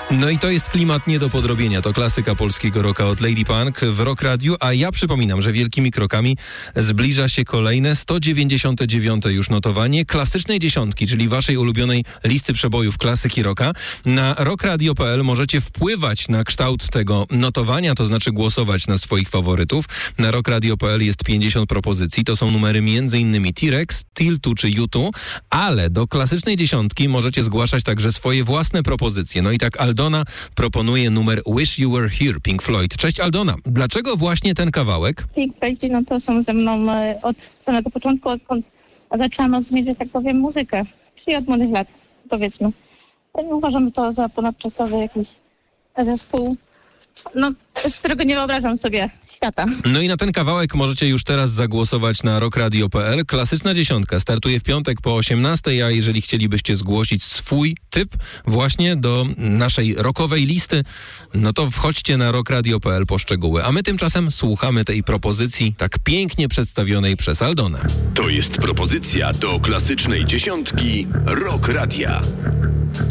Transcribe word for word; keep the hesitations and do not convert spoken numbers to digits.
No i to jest klimat nie do podrobienia. To klasyka polskiego rocka od Lady Punk w Rock Radiu, a ja przypominam, że wielkimi krokami zbliża się kolejne sto dziewięćdziesiąte dziewiąte już notowanie klasycznej dziesiątki, czyli waszej ulubionej listy przebojów klasyki rocka. Na rockradio kropka p l możecie wpływać na kształt tego notowania, to znaczy głosować na swoich faworytów. Na rockradio kropka p l jest pięćdziesiąt propozycji. To są numery m.in. T-Rex, Tiltu czy U two, ale do klasycznej dziesiątki możecie zgłaszać także swoje własne propozycje. No i tak Aldona proponuje numer Wish You Were Here, Pink Floyd. Cześć Aldona, dlaczego właśnie ten kawałek? Pink Floyd, no to są ze mną e, od samego początku, odkąd zaczęłam rozumieć, że tak powiem, muzykę, czyli od młodych lat, powiedzmy. Uważam to za ponadczasowy jakiś zespół, no, z którego nie wyobrażam sobie świata. No i na ten kawałek możecie już teraz zagłosować na rockradio kropka p l. Klasyczna dziesiątka startuje w piątek po osiemnastej, a jeżeli chcielibyście zgłosić swój typ właśnie do naszej rockowej listy, no to wchodźcie na rockradio kropka p l po szczegóły. A my tymczasem słuchamy tej propozycji tak pięknie przedstawionej przez Aldonę. To jest propozycja do klasycznej dziesiątki Rock Radia.